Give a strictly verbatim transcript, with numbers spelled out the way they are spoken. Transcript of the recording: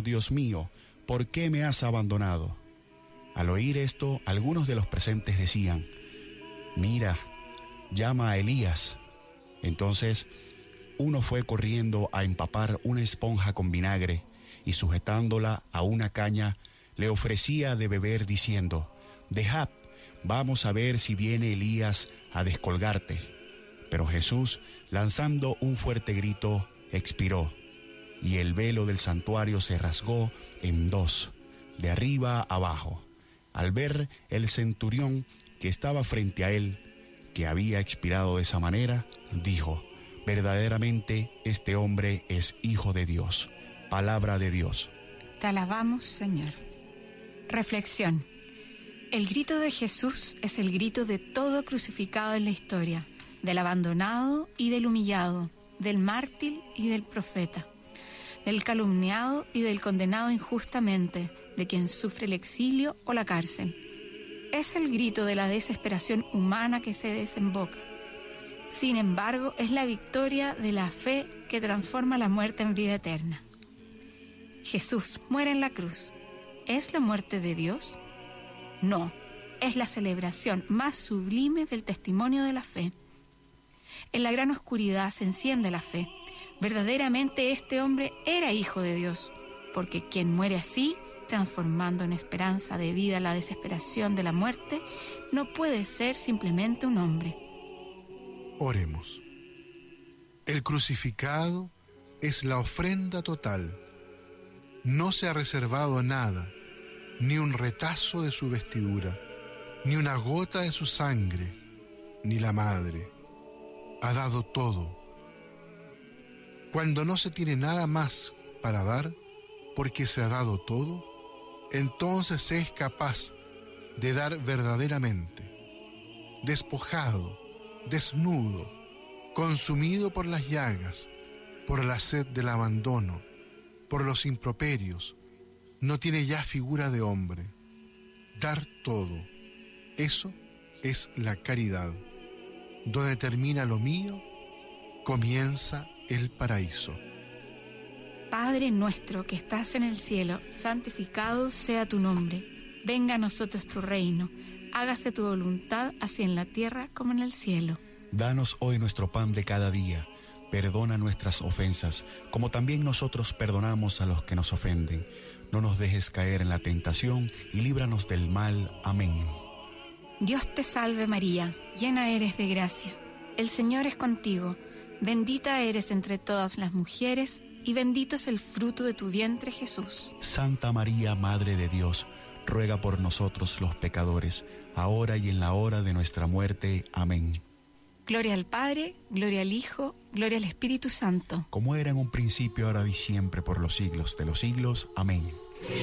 mío, Dios mío, ¿por qué me has abandonado? Al oír esto, algunos de los presentes decían: mira, llama a Elías. Entonces uno fue corriendo a empapar una esponja con vinagre y sujetándola a una caña le ofrecía de beber diciendo: dejad, vamos a ver si viene Elías a descolgarte. Pero Jesús, lanzando un fuerte grito, expiró, y el velo del santuario se rasgó en dos, de arriba a abajo. Al ver el centurión que estaba frente a él, que había expirado de esa manera, dijo: verdaderamente este hombre es Hijo de Dios. Palabra de Dios. Te alabamos, Señor. Reflexión. El grito de Jesús es el grito de todo crucificado en la historia, del abandonado y del humillado, del mártir y del profeta, del calumniado y del condenado injustamente, de quien sufre el exilio o la cárcel. Es el grito de la desesperación humana que se desemboca. Sin embargo, es la victoria de la fe que transforma la muerte en vida eterna. Jesús muere en la cruz. ¿Es la muerte de Dios? No, es la celebración más sublime del testimonio de la fe. En la gran oscuridad se enciende la fe. Verdaderamente este hombre era Hijo de Dios, porque quien muere así, transformando en esperanza de vida la desesperación de la muerte, no puede ser simplemente un hombre. Oremos. El crucificado es la ofrenda total. No se ha reservado nada, ni un retazo de su vestidura, ni una gota de su sangre, ni la madre. Ha dado todo. Cuando no se tiene nada más para dar, porque se ha dado todo, entonces se es capaz de dar verdaderamente. Despojado, desnudo, consumido por las llagas, por la sed del abandono, por los improperios, no tiene ya figura de hombre. Dar todo, eso es la caridad. Donde termina lo mío, comienza el paraíso. Padre nuestro que estás en el cielo, santificado sea tu nombre. Venga a nosotros tu reino. Hágase tu voluntad, así en la tierra como en el cielo. Danos hoy nuestro pan de cada día. Perdona nuestras ofensas, como también nosotros perdonamos a los que nos ofenden. No nos dejes caer en la tentación y líbranos del mal. Amén. Dios te salve María, llena eres de gracia. El Señor es contigo. Bendita eres entre todas las mujeres, y bendito es el fruto de tu vientre, Jesús. Santa María, Madre de Dios, ruega por nosotros los pecadores, ahora y en la hora de nuestra muerte. Amén. Gloria al Padre, gloria al Hijo, gloria al Espíritu Santo. Como era en un principio, ahora y siempre, por los siglos de los siglos. Amén.